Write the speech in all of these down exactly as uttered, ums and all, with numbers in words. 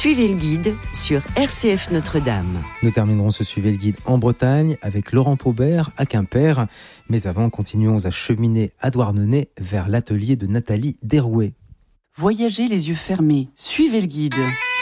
Suivez le guide sur R C F Notre-Dame. Nous terminerons ce Suivez le guide en Bretagne avec Laurent Paubert à Quimper. Mais avant, continuons à cheminer à Douarnenez vers l'atelier de Nathalie Derouet. Voyagez les yeux fermés, suivez le guide.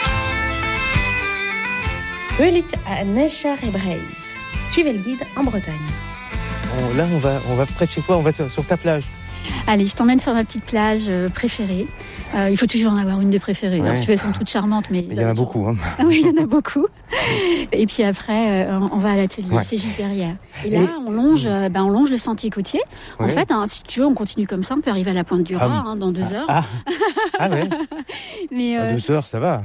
Eulit à Necher et Breise. Suivez le guide en Bretagne. Bon, là, on va, on va près de chez toi, on va sur, sur ta plage. Allez, je t'emmène sur ma petite plage euh, préférée. Euh, il faut toujours en avoir une de préférées. Ouais. Alors, si tu veux, elles sont toutes charmantes, mais... Il y en a beaucoup. Hein. Ah oui, il y en a beaucoup. Et puis après, euh, on va à l'atelier, ouais. C'est juste derrière. Et là, Et... on longe, euh, ben, on longe le sentier côtier. Ouais. En fait, hein, si tu veux, on continue comme ça, on peut arriver à la pointe du Raz ah, hein, dans deux heures. Ah, ah ouais. Mais euh... à deux heures, ça va.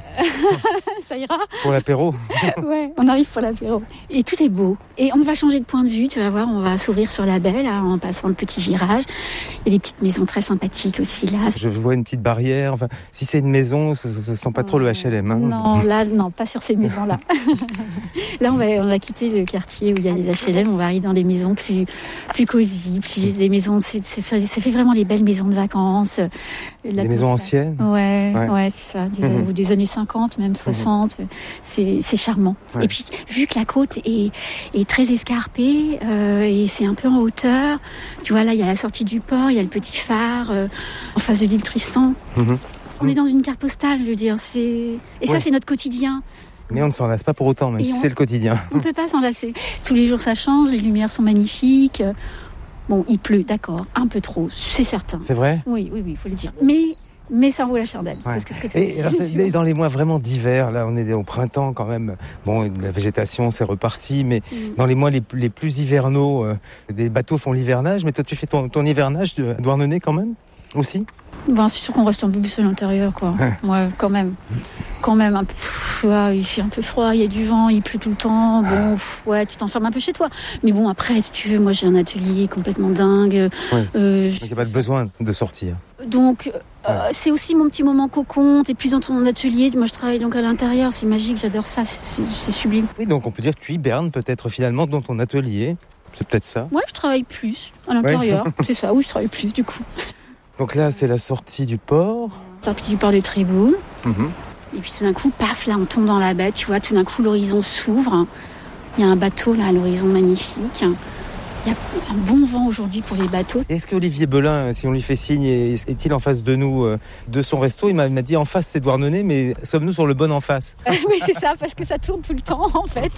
Ça ira. Pour l'apéro. Ouais, on arrive pour l'apéro. Et tout est beau. Et on va changer de point de vue, tu vas voir, on va s'ouvrir sur la baie, là, en passant le petit virage. Il y a des petites maisons très sympathiques aussi, là. Je vois une petite barrière. Enfin, si c'est une maison, ça ne sent pas trop le H L M. Hein. Non, là, non, pas sur ces maisons-là. Là, on va, on va quitter le quartier où il y a les H L M. On va arriver dans des maisons plus, plus cosy, plus des maisons. C'est, c'est fait, ça fait vraiment les belles maisons de vacances. Des maisons anciennes. Ouais, ouais, ouais, c'est ça. Des, mmh. des années cinquante, même soixante. Mmh. C'est, c'est charmant. Ouais. Et puis, vu que la côte est, est très escarpée euh, et c'est un peu en hauteur, tu vois, là, il y a la sortie du port, il y a le petit phare euh, en face de l'île Tristan. Mmh. On est dans une carte postale, je veux dire. C'est... Et ouais. Ça, c'est notre quotidien. Mais on ne s'en lasse pas pour autant, même et si on... c'est le quotidien. On ne peut pas s'en lasser. Tous les jours, ça change, les lumières sont magnifiques. Bon, il pleut, d'accord, un peu trop, c'est certain. C'est vrai ? Oui, oui, oui, il faut le dire. Mais, mais ça en vaut la chandelle. Ouais. Parce que et alors, c'est dans les mois vraiment d'hiver, là, on est au printemps quand même. Bon, la végétation, c'est reparti, mais mm. dans les mois les, les plus hivernaux, euh, des bateaux font l'hivernage. Mais toi, tu fais ton, ton hivernage à Douarnenez quand même ? Aussi ? Ben, c'est sûr qu'on reste un peu plus à l'intérieur, quoi. Ouais, ouais quand même. Quand même, un peu, pff, ouais, il fait un peu froid, il y a du vent, il pleut tout le temps. Bon, pff, ouais, tu t'enfermes un peu chez toi. Mais bon, après, si tu veux, moi, j'ai un atelier complètement dingue. Ouais. Euh, Donc, il n'y a pas de besoin de sortir. Donc, euh, ouais. c'est aussi mon petit moment cocon. T'es plus dans ton atelier. Moi, je travaille donc à l'intérieur. C'est magique, j'adore ça. C'est, c'est, c'est sublime. Oui, donc on peut dire que tu hibernes peut-être finalement dans ton atelier. C'est peut-être ça. Ouais, je travaille plus à l'intérieur. Ouais. C'est ça, oui, je travaille plus, du coup. Donc là, c'est la sortie du port. Sortie du port de Tréboul. Mmh. Et puis tout d'un coup, paf, là, on tombe dans la baie. Tu vois, tout d'un coup, l'horizon s'ouvre. Il y a un bateau, là, à l'horizon magnifique. Il y a un bon vent aujourd'hui pour les bateaux. Et est-ce qu'Olivier Belin, si on lui fait signe, est-il en face de nous, de son resto ? Il m'a, il m'a dit en face, c'est Douarnenez, mais sommes-nous sur le bon en face ? Oui, c'est ça, parce que ça tourne tout le temps, en fait.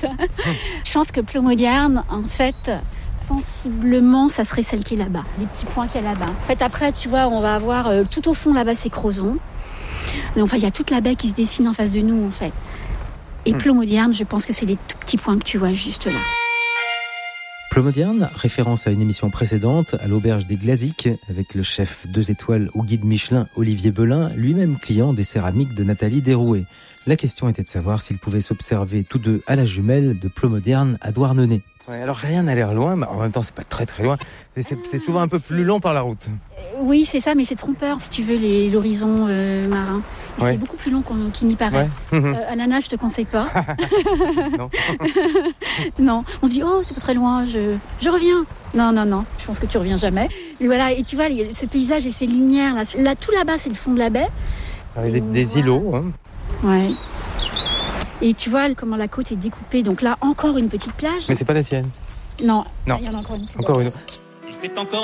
Je pense que Plomodyarn, en fait... sensiblement, ça serait celle qui est là-bas, les petits points qu'il y a là-bas. En fait, après, tu vois, on va avoir euh, tout au fond là-bas, c'est Crozon. Mais enfin, il y a toute la baie qui se dessine en face de nous, en fait. Et mmh. Plomodyarn, je pense que c'est les tout petits points que tu vois juste là. Plomodyarn, référence à une émission précédente, à l'auberge des Glaziques, avec le chef deux étoiles au guide Michelin, Olivier Belin, lui-même client des céramiques de Nathalie Derouet. La question était de savoir s'ils pouvaient s'observer tous deux à la jumelle de Plomodyarn à Douarnenez. Ouais, alors rien n'a l'air loin, mais en même temps c'est pas très très loin. Mais c'est, c'est souvent un peu plus long par la route. Oui, c'est ça, mais c'est trompeur si tu veux les, l'horizon euh, marin. Ouais. C'est beaucoup plus long qu'on, qu'il n'y paraît. Ouais. Euh, à la nage, je te conseille pas. Non. Non, on se dit oh c'est pas très loin, je je reviens. Non non non, je pense que tu reviens jamais. Et voilà, et tu vois ce paysage et ces lumières là, là tout là-bas c'est le fond de la baie. Avec des, des îlots. Hein. Ouais. Et tu vois comment la côte est découpée. Donc là, encore une petite plage. Mais c'est pas la tienne. Non. Non. Il y en a encore une. Encore une. Il fait encore